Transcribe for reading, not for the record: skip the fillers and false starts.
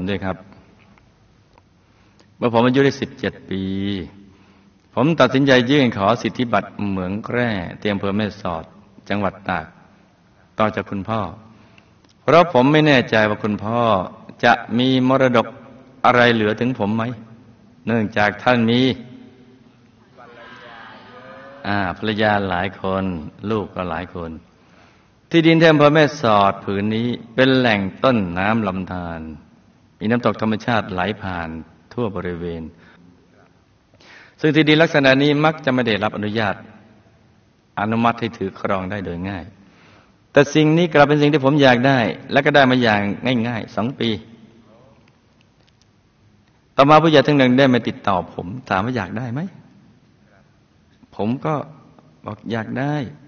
ด้วยครับเมื่อผมอายุได้17 ปีผมตัดสินใจยื่นขอสิทธิบัตรเหมืองแร่ที่อำเภอแม่สอดจังหวัดตากต่อจากคุณพ่อเพราะผมไม่แน่ใจว่าคุณพ่อจะมีมรดกอะไรเหลือถึงผมไหมเนื่องจากท่านมีภรรยาหลายคนลูกก็หลายคนที่ดินที่อำเภอแม่สอดผืนนี้เป็นแหล่งต้นน้ำลำธารมีน้ำตกธรรมชาติไหลผ่านทั่วบริเวณซึ่งที่ดินลักษณะนี้มักจะไม่ได้รับอนุญาตอนุมัติให้ถือครองได้โดยง่ายแต่สิ่งนี้กลับเป็นสิ่งที่ผมอยากได้และก็ได้มาอย่างง่ายๆ2 ปีต่อมาผู้ใหญ่ท่านหนึ่งได้มาติดต่อผมถามว่าอยากได้ไหมผมก็บอกอยากได้